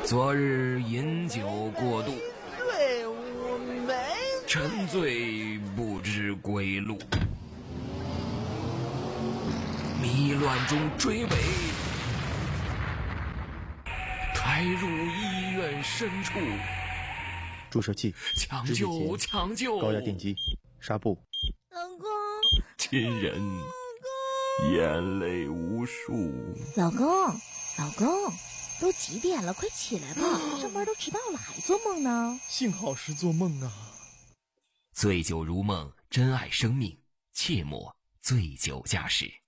昨日饮酒过度， 对我没沉醉不知归路，迷乱中追尾，开入医院深处， 注射器、 抢止血救钳、 抢救， 高压电击、纱布。 老公， 亲人眼泪无数。 老公，都几点了？快起来吧，上班都迟到了，还做梦呢？ 幸好是做梦啊。 醉酒如梦，珍爱生命，切莫醉酒驾驶。